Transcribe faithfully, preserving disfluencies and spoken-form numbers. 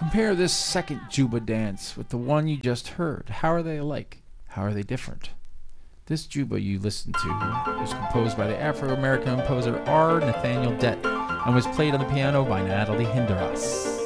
Compare this second Juba dance with the one you just heard. How are they alike? How are they different? This Juba you listened to was composed by the Afro-American composer R. Nathaniel Dett and was played on the piano by Natalie Hinderas.